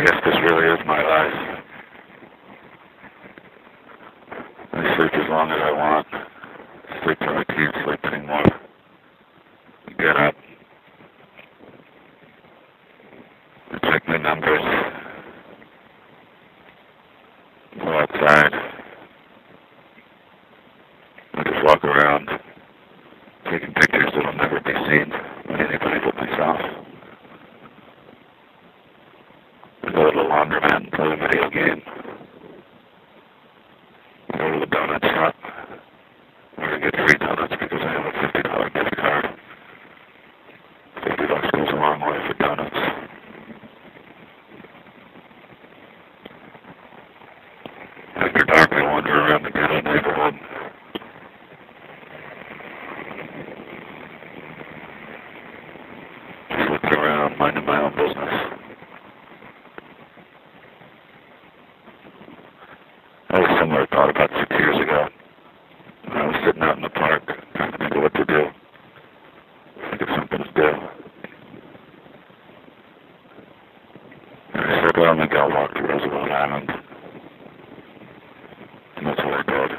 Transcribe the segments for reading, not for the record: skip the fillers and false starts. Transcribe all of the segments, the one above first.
guess this really is my life. I sleep as long as I want. Sleep till I can't sleep anymore. Get up. I check my numbers. Go outside. I just walk around, taking pictures that'll never be seen by anybody but myself. I go to the laundromat and play a video game. I go to the donut shop where I get free donuts because I have a $50 gift card. $50 goes a long way for donuts. After dark, I wander around the ghetto neighborhood. Just looking around, minding my own business. I had a similar thought about 6 years ago. I was sitting out in the park, trying to think of what to do. Think of something to do. And I said, well, maybe I'll walk to Roosevelt Island. And that's what I did.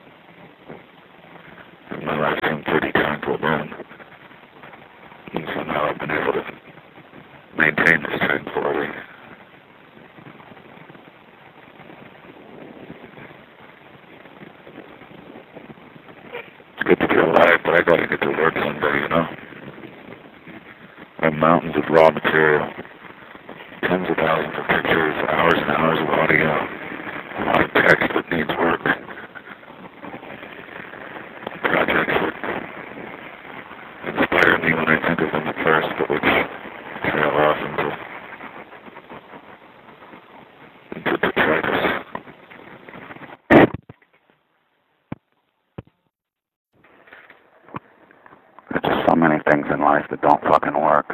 And my life seemed pretty tranquil then. And somehow I've been able to maintain this tranquility. It's good to be alive, but I gotta get to work someday, you know? I have mountains of raw material. Tens of thousands of pictures, hours and hours of audio, a lot of text that needs work, projects that inspire me when I think of them at first, but which trail off into detritus. There's just so many things in life that don't fucking work.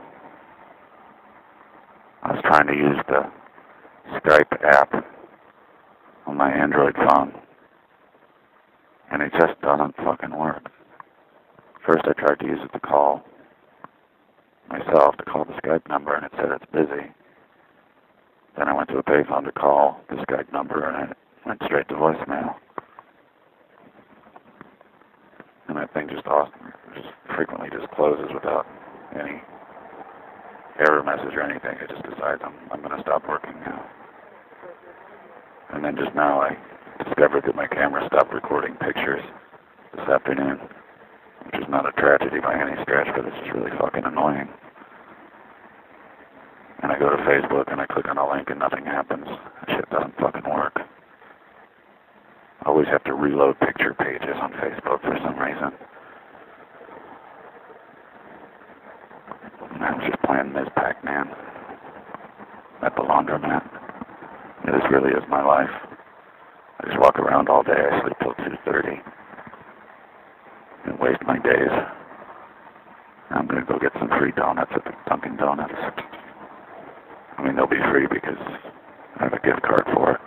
I was trying to use the Skype app on my Android phone, and it just doesn't fucking work. First I tried to use it to call myself, to call the Skype number, and it said it's busy. Then I went to a payphone to call the Skype number, and it went straight to voicemail. And that thing just frequently just closes without any error message or anything. It just decides I'm going to stop working now. And then just now I discovered that my camera stopped recording pictures this afternoon, which is not a tragedy by any stretch, but it's just really fucking annoying. And I go to Facebook and I click on a link and nothing happens. That shit doesn't fucking work. I always have to reload picture pages on Facebook for some reason. And I was just playing Ms. Pac-Man at the laundromat. This really is my life. I just walk around all day. I sleep till 2:30 and waste my days. I'm going to go get some free donuts at the Dunkin' Donuts. I mean, they'll be free because I have a gift card for it.